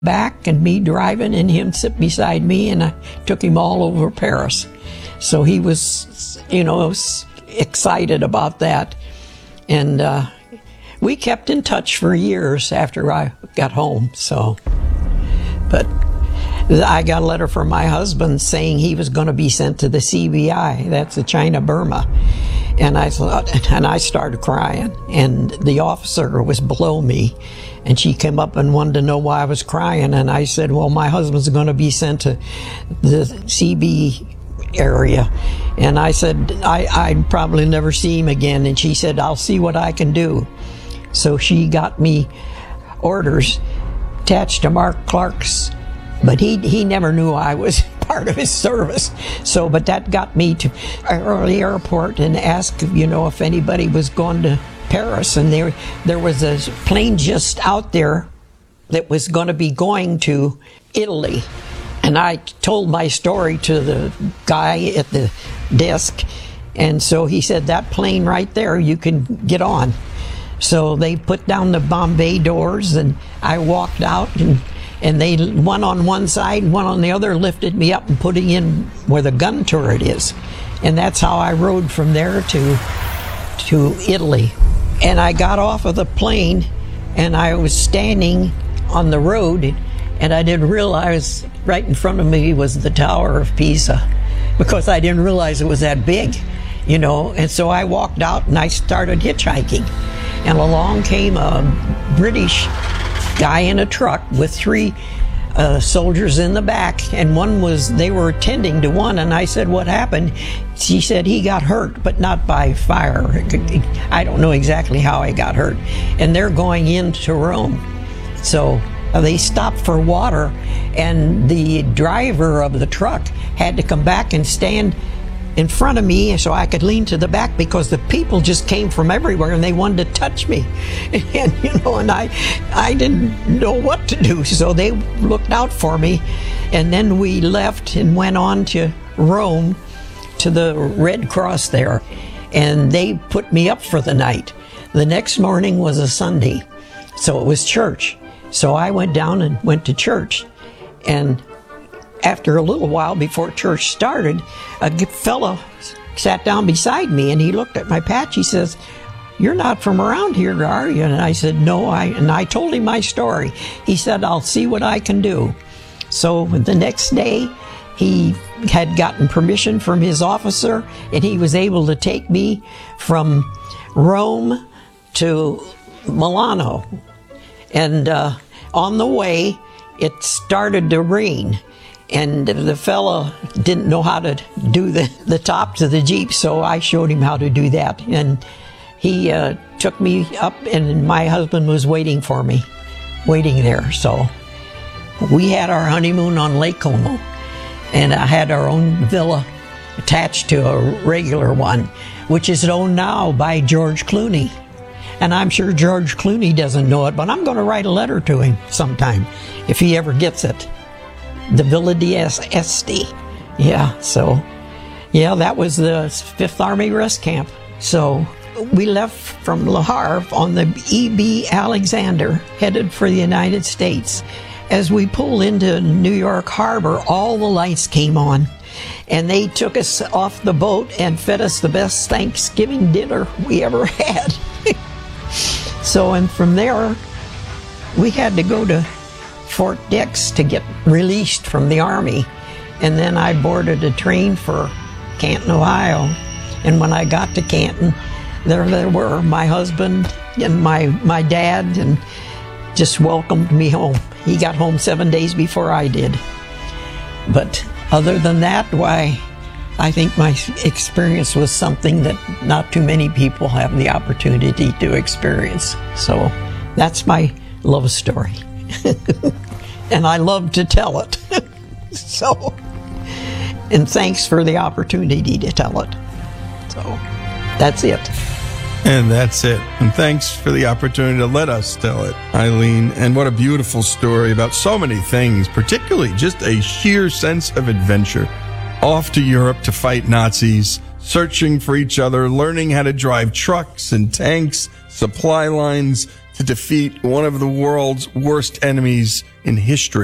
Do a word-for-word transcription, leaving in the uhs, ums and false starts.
back and me driving and him sit beside me, and I took him all over Paris. So he was, you know, excited about that. And uh, we kept in touch for years after I got home. So, but I got a letter from my husband saying he was going to be sent to the C B I. That's the China Burma. And I thought, and I started crying. And the officer was below me, and she came up and wanted to know why I was crying. And I said, well, my husband's going to be sent to the C B area. And I said, I, I'd probably never see him again. And she said, I'll see what I can do. So she got me orders attached to Mark Clark's, but he he never knew I was part of his service. So, but that got me to the airport and asked, you know, if anybody was going to Paris. And there, there was a plane just out there that was going to be going to Italy. And I told my story to the guy at the desk. And so he said, that plane right there, you can get on. So they put down the Bombay doors, and I walked out, and and they, one on one side and one on the other, lifted me up and putting in where the gun turret is. And that's how I rode from there to to Italy. And I got off of the plane, and I was standing on the road, and I didn't realize right in front of me was the Tower of Pisa, because I didn't realize it was that big, you know. And so I walked out and I started hitchhiking. And along came a British guy in a truck with three uh, soldiers in the back, and one was, they were attending to one, and I said, what happened? She said, he got hurt, but not by fire. I don't know exactly how he got hurt. And they're going into Rome. So uh, they stopped for water, and the driver of the truck had to come back and stand in front of me so I could lean to the back, because the people just came from everywhere and they wanted to touch me. And, you know, and I, I didn't know what to do. So they looked out for me. And then we left and went on to Rome, to the Red Cross there. And they put me up for the night. The next morning was a Sunday, so it was church. So I went down and went to church. And after a little while before church started, a fellow sat down beside me, and he looked at my patch. He says, you're not from around here, are you? And I said, no. I and I told him my story. He said, I'll see what I can do. So the next day, he had gotten permission from his officer, and he was able to take me from Rome to Milano. And uh, on the way, it started to rain. And the fellow didn't know how to do the, the top to the Jeep, so I showed him how to do that. And he uh, took me up, and my husband was waiting for me, waiting there. So we had our honeymoon on Lake Como, and I had our own villa attached to a regular one, which is owned now by George Clooney. And I'm sure George Clooney doesn't know it, but I'm going to write a letter to him sometime, if he ever gets it. The Villa d'Este. Yeah, so, yeah, that was the Fifth Army Rest Camp. So we left from Le Havre on the E B Alexander, headed for the United States. As we pulled into New York Harbor, all the lights came on, and they took us off the boat and fed us the best Thanksgiving dinner we ever had. So, and from there, we had to go to Fort Dix to get released from the Army. And then I boarded a train for Canton, Ohio. And when I got to Canton, there they were, my husband and my, my dad, and just welcomed me home. He got home seven days before I did. But other than that, why, I think my experience was something that not too many people have the opportunity to experience. So that's my love story. And I love to tell it. So, and thanks for the opportunity to tell it. So, that's it. And that's it. And thanks for the opportunity to let us tell it, Eileen. And what a beautiful story about so many things, particularly just a sheer sense of adventure. Off to Europe to fight Nazis, searching for each other, learning how to drive trucks and tanks, supply lines, to defeat one of the world's worst enemies in history.